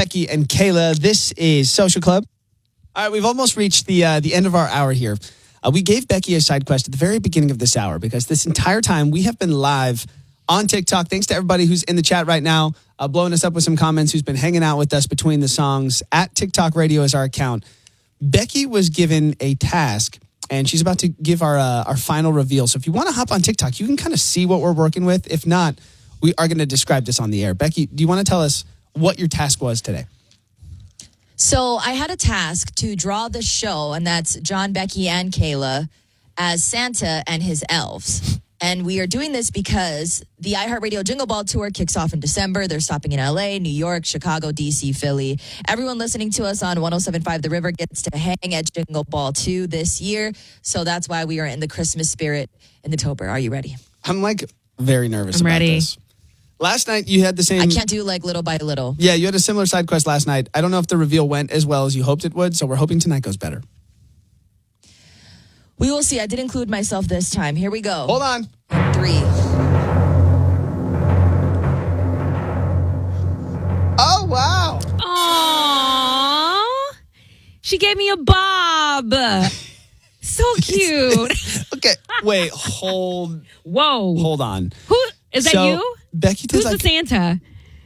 Becky and Kayla. This is Social Club. All right, we've almost reached the end of our hour here. We gave Becky a side quest at the very beginning of this hour because this entire time we have been live on TikTok. Thanks to everybody who's in the chat right now, blowing us up with some comments, who's been hanging out with us between the songs. At TikTok Radio is our account. Becky was given a task, and she's about to give our final reveal. So if you want to hop on TikTok, you can kind of see what we're working with. If not, we are going to describe this on the air. Becky, do you want to tell us what your task was today? So I had a task to draw the show, and that's John, Becky, and Kayla as Santa and his elves. And we are doing this because the iHeartRadio Jingle Ball Tour kicks off in December. They're stopping in LA, New York, Chicago, DC, Philly. Everyone listening to us on 107.5 The River gets to hang at Jingle Ball 2 this year. So that's why we are in the Christmas spirit in October. Are you ready? I'm very nervous I'm about ready. this. Last night you had the same... I can't do little by little. Yeah, you had a similar side quest last night. I don't know if the reveal went as well as you hoped it would, so we're hoping tonight goes better. We will see. I did include myself this time. Here we go. Hold on. 3. Oh, wow. Aww. She gave me a bob. So cute. Okay, wait, hold on. Who is that? So, you? Becky did Who's the Santa?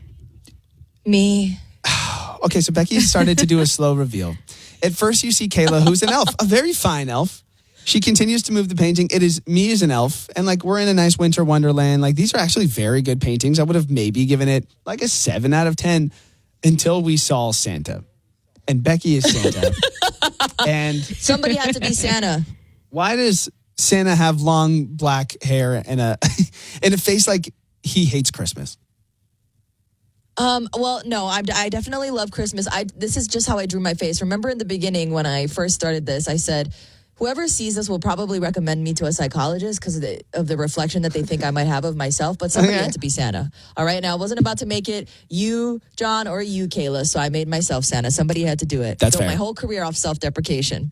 Me. Okay, so Becky started to do a slow reveal. At first, you see Kayla, who's an elf, a very fine elf. She continues to move the painting. It is me as an elf, and we're in a nice winter wonderland. These are actually very good paintings. I would have maybe given it a 7 out of 10 until we saw Santa. And Becky is Santa. And Somebody had to be Santa. why does Santa have long black hair and a and a face like he hates Christmas? Well, no, I definitely love Christmas. This is just how I drew my face. Remember in the beginning when I first started this, I said, whoever sees this will probably recommend me to a psychologist because of the reflection that they think I might have of myself. But somebody had to be Santa. All right. Now, I wasn't about to make it you, John, or you, Kayla. So I made myself Santa. Somebody had to do it. That's Built fair. my whole career off self-deprecation.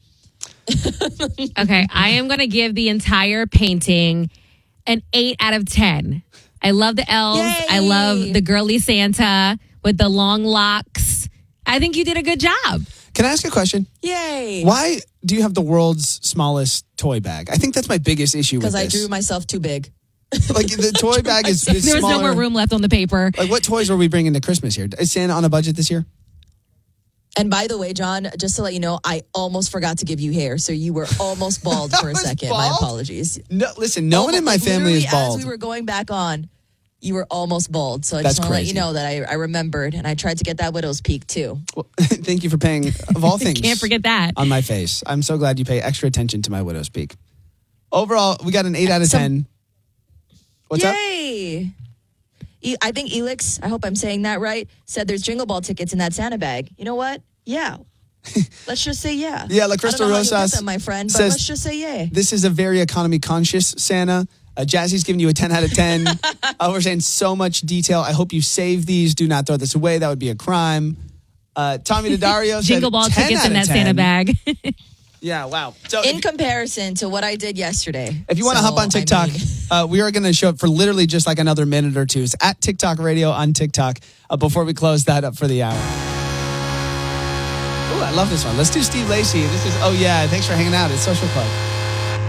Okay, I am going to give the entire painting an 8 out of 10. I love the elves. Yay! I love the girly Santa with the long locks. I think you did a good job. Can I ask a question? Yay. Why do you have the world's smallest toy bag? I think that's my biggest issue with Because this. I drew myself too big. The toy bag is There was smaller. no more room left on the paper. What toys are we bringing to Christmas here? Is Santa on a budget this year? And by the way, John, just to let you know, I almost forgot to give you hair. So you were almost bald for a was second. bald? My apologies. No, listen, no one in my family is Literally, bald. As we were going back on, you were almost bald. So I That's just want to let crazy. you know that I remembered, and I tried to get that widow's peak too. Well, thank you for paying, of all things, Can't forget that. on my face. I'm so glad you pay extra attention to my widow's peak. Overall, we got an 8 out of 10. What's up? Yay! I think Elix, I hope I'm saying that right, said there's Jingle Ball tickets in that Santa bag. You know what? Yeah. Let's just say yeah. Yeah, La I Crystal don't know how you get Rosas them, my friend, but says- let's just say yay. This is a very economy conscious Santa. Jazzy's giving you a 10 out of 10. We're saying so much detail. I hope you save these. Do not throw this away. That would be a crime. Tommy Daddario said Jingle ball 10 tickets out in of that 10. Santa bag. Yeah, wow. So In comparison to what I did yesterday. if you want to hop on TikTok, we are going to show up for literally just another minute or two. It's at TikTok Radio on TikTok before we close that up for the hour. Ooh, I love this one. Let's do Steve Lacy. This is, oh yeah, thanks for hanging out. It's Social Club.